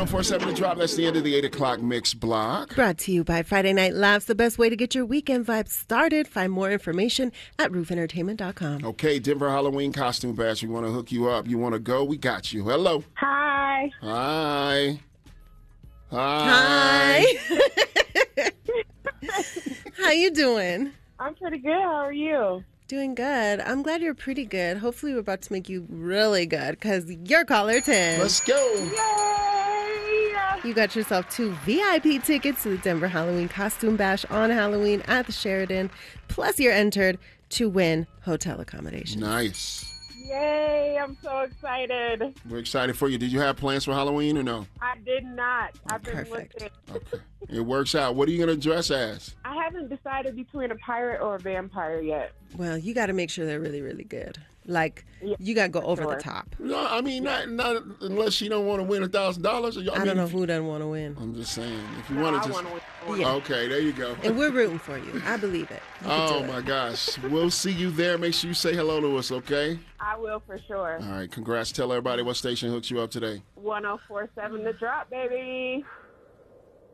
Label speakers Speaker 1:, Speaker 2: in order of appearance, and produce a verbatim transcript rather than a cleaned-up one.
Speaker 1: one four seven The Drop. That's the end of the eight o'clock mix block.
Speaker 2: Brought to you by Friday Night Laughs, the best way to get your weekend vibes started. Find more information at roof entertainment dot com.
Speaker 1: Okay, Denver Halloween Costume Bash. We want to hook you up. You want to go? We got you. Hello.
Speaker 3: Hi.
Speaker 1: Hi.
Speaker 2: Hi.
Speaker 1: Hi.
Speaker 2: How you doing?
Speaker 3: I'm pretty good. How are you?
Speaker 2: Doing good. I'm glad you're pretty good. Hopefully we're about to make you really good because you're caller ten.
Speaker 1: Let's go.
Speaker 3: Yay!
Speaker 2: You got yourself two V I P tickets to the Denver Halloween Costume Bash on Halloween at the Sheridan. Plus you're entered to win hotel accommodation.
Speaker 1: Nice.
Speaker 3: Yay! I'm so excited.
Speaker 1: We're excited for you. Did you have plans for Halloween or no?
Speaker 3: I did not. I've been
Speaker 2: Perfect.
Speaker 3: looking.
Speaker 1: Okay. It works out. What are you going to dress as?
Speaker 3: I haven't decided between a pirate or a vampire yet.
Speaker 2: Well, you got to make sure they're really, really good. Like,
Speaker 3: Yeah,
Speaker 2: you got to go over
Speaker 3: sure.
Speaker 2: the top.
Speaker 1: No, I mean, not not unless you don't want to win a thousand dollars.
Speaker 2: I don't know who doesn't want to win.
Speaker 1: I'm just saying. If you
Speaker 3: No,
Speaker 1: want
Speaker 3: I
Speaker 1: to just.
Speaker 3: want to win.
Speaker 2: Yeah.
Speaker 1: Okay, there you go.
Speaker 2: And we're rooting for you. I believe it. You can
Speaker 1: Oh
Speaker 2: do it.
Speaker 1: my gosh. We'll see you there. Make sure you say hello to us, okay?
Speaker 3: I will for sure.
Speaker 1: All right. Congrats. Tell everybody what station hooks you up today.
Speaker 3: one oh four seven The Drop, baby.